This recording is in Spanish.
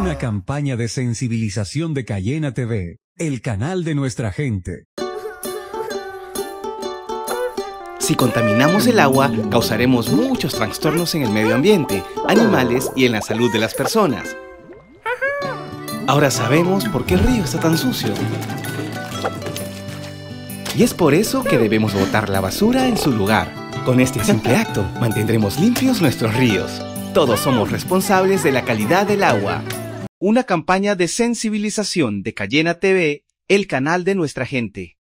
Una campaña de sensibilización de Cayena TV, el canal de nuestra gente. Si contaminamos el agua, causaremos muchos trastornos en el medio ambiente, animales y en la salud de las personas. Ahora sabemos por qué el río está tan sucio. Y es por eso que debemos botar la basura en su lugar. Con este simple acto, mantendremos limpios nuestros ríos. Todos somos responsables de la calidad del agua. Una campaña de sensibilización de Cayena TV, el canal de nuestra gente.